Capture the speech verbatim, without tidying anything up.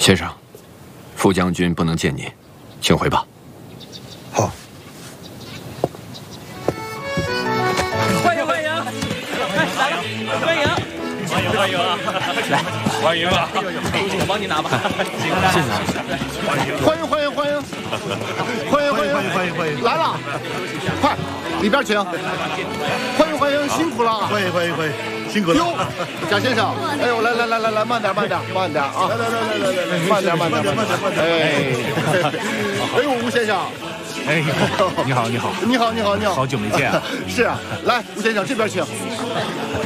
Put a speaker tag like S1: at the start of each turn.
S1: 先生，副将军不能见您，请回吧。
S2: 好。
S3: 欢迎欢迎，哎，来了，欢迎，欢迎欢迎啊！来，欢迎啊！我帮您拿吧。谢谢。
S4: 欢迎欢迎欢迎，欢迎欢迎欢迎欢迎欢迎，来了，快里边请。欢迎欢迎，辛苦了。
S2: 欢迎欢迎欢迎。 辛苦了，
S4: 哟，贾先生，哎呦，来来来来来，慢点慢点慢点啊！来来来来来来，慢点慢点慢点慢点，哎，哎呦，吴先生，
S5: 哎，你好你好
S4: 你好你好你好，
S5: 好久没见啊！
S4: 是啊，来，吴先生这边请。